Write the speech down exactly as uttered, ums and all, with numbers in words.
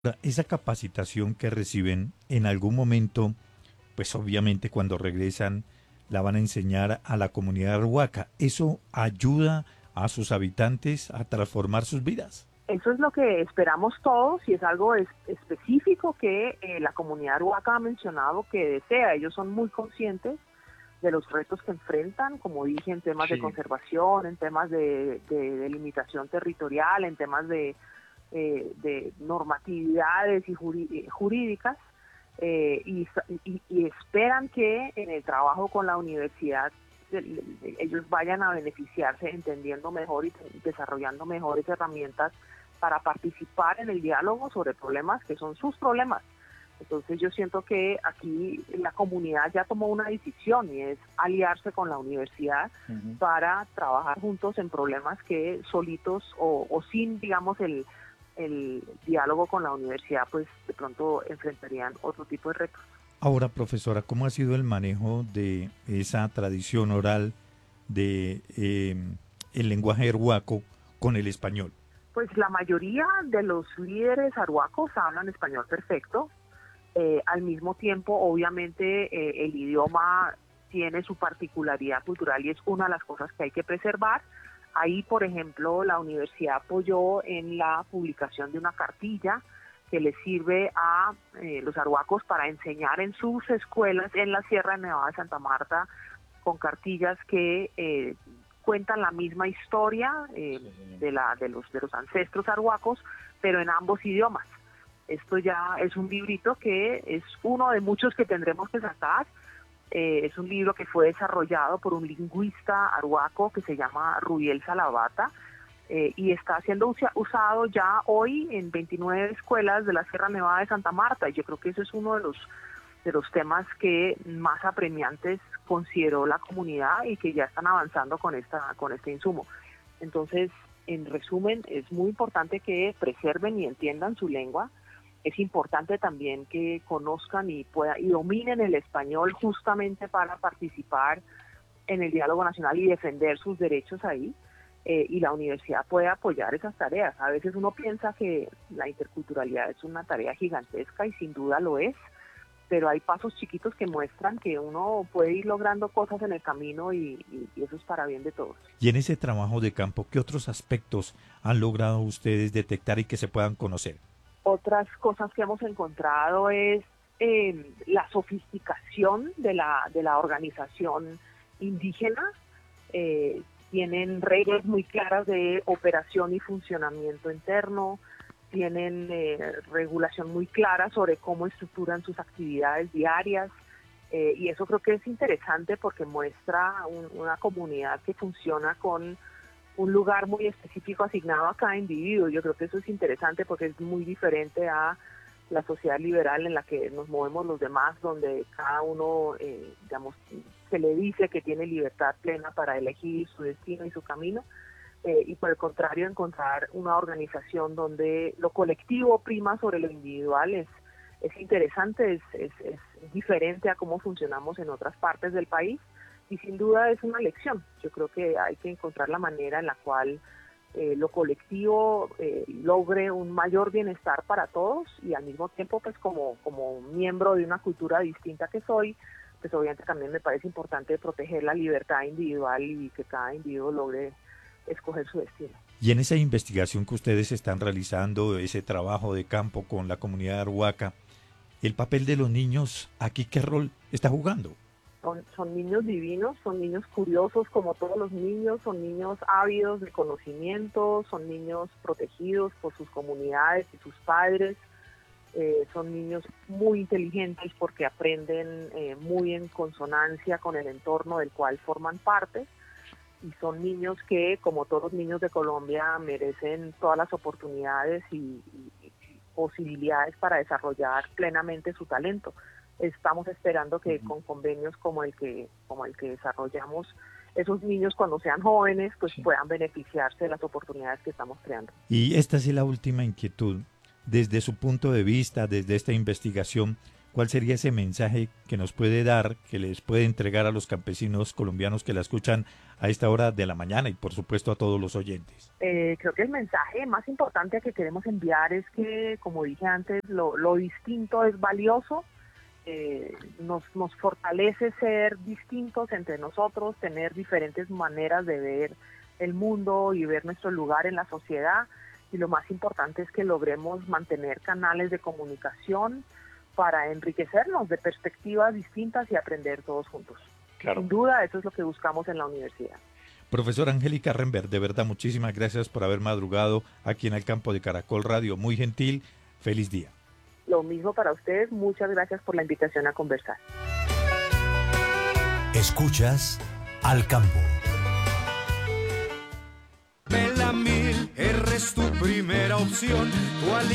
Ahora, esa capacitación que reciben en algún momento, pues obviamente cuando regresan la van a enseñar a la comunidad arhuaca. ¿Eso ayuda a sus habitantes a transformar sus vidas? Eso es lo que esperamos todos y es algo es- específico que eh, la comunidad Huaca ha mencionado que desea. Ellos son muy conscientes de los retos que enfrentan, como dije, en temas de Sí. conservación, en temas de, de delimitación territorial, en temas de, eh, de normatividades y juri- eh, jurídicas, eh, y, sa- y- y esperan que en el trabajo con la universidad de- de- ellos vayan a beneficiarse entendiendo mejor y desarrollando mejores herramientas para participar en el diálogo sobre problemas que son sus problemas. Entonces yo siento que aquí la comunidad ya tomó una decisión y es aliarse con la universidad Ujú. para trabajar juntos en problemas que solitos o, o sin, digamos, el, el diálogo con la universidad, pues de pronto enfrentarían otro tipo de retos. Ahora, profesora, ¿cómo ha sido el manejo de esa tradición oral de eh, el lenguaje arhuaco con el español? Pues la mayoría de los líderes arhuacos hablan español perfecto. Eh, al mismo tiempo, obviamente, eh, el idioma tiene su particularidad cultural y es una de las cosas que hay que preservar. Ahí, por ejemplo, la universidad apoyó en la publicación de una cartilla que les sirve a eh, los arhuacos para enseñar en sus escuelas en la Sierra Nevada de Santa Marta con cartillas que eh, cuentan la misma historia eh, Sí. de, la, de, los, de los ancestros arhuacos, pero en ambos idiomas. Esto ya es un librito que es uno de muchos que tendremos que sacar. Eh, es un libro que fue desarrollado por un lingüista arhuaco que se llama Rubiel Salavata, eh, y está siendo usa, usado ya hoy en veintinueve escuelas de la Sierra Nevada de Santa Marta. Y yo creo que ese es uno de los, de los temas que más apremiantes consideró la comunidad y que ya están avanzando con, esta, con este insumo. Entonces, en resumen, es muy importante que preserven y entiendan su lengua. Es importante también que conozcan y pueda, y dominen el español justamente para participar en el diálogo nacional y defender sus derechos ahí. Eh, y la universidad puede apoyar esas tareas. A veces uno piensa que la interculturalidad es una tarea gigantesca y sin duda lo es, pero hay pasos chiquitos que muestran que uno puede ir logrando cosas en el camino y, y, y eso es para bien de todos. Y en ese trabajo de campo, ¿qué otros aspectos han logrado ustedes detectar y que se puedan conocer? Otras cosas que hemos encontrado es eh, la sofisticación de la, de la organización indígena. Eh, tienen reglas muy claras de operación y funcionamiento interno, tienen eh, regulación muy clara sobre cómo estructuran sus actividades diarias, eh, y eso creo que es interesante porque muestra un, una comunidad que funciona con un lugar muy específico asignado a cada individuo. Yo creo que eso es interesante porque es muy diferente a la sociedad liberal en la que nos movemos los demás, donde cada uno, eh, digamos, se le dice que tiene libertad plena para elegir su destino y su camino, eh, y por el contrario encontrar una organización donde lo colectivo prima sobre lo individual es, es interesante, es, es, es diferente a cómo funcionamos en otras partes del país y sin duda es una lección. Yo creo que hay que encontrar la manera en la cual eh, lo colectivo eh, logre un mayor bienestar para todos y al mismo tiempo pues como, como miembro de una cultura distinta que soy, pues obviamente también me parece importante proteger la libertad individual y que cada individuo logre escoger su destino. Y en esa investigación que ustedes están realizando, ese trabajo de campo con la comunidad arhuaca, el papel de los niños, ¿aquí qué rol está jugando? Son, son niños divinos, son niños curiosos como todos los niños, son niños ávidos de conocimiento, son niños protegidos por sus comunidades y sus padres, eh, son niños muy inteligentes porque aprenden eh, muy en consonancia con el entorno del cual forman parte y son niños que, como todos los niños de Colombia, merecen todas las oportunidades y, y, y posibilidades para desarrollar plenamente su talento. Estamos esperando que Ujú. con convenios como el que como el que desarrollamos, esos niños cuando sean jóvenes pues Sí. puedan beneficiarse de las oportunidades que estamos creando. Y esta sí es la última inquietud. Desde su punto de vista, desde esta investigación, ¿cuál sería ese mensaje que nos puede dar, que les puede entregar a los campesinos colombianos que la escuchan a esta hora de la mañana y por supuesto a todos los oyentes? Eh, creo que el mensaje más importante que queremos enviar es que, como dije antes, lo, lo distinto es valioso. Eh, nos, nos fortalece ser distintos entre nosotros, tener diferentes maneras de ver el mundo y ver nuestro lugar en la sociedad, y lo más importante es que logremos mantener canales de comunicación para enriquecernos de perspectivas distintas y aprender todos juntos. Claro. Sin duda, eso es lo que buscamos en la universidad. Profesora Angélica Renberg, de verdad muchísimas gracias por haber madrugado aquí en el campo de Caracol Radio, muy gentil, feliz día. Lo mismo para ustedes, muchas gracias por la invitación a conversar. Escuchas Al Campo. Belamil, R es tu primera opción. Tu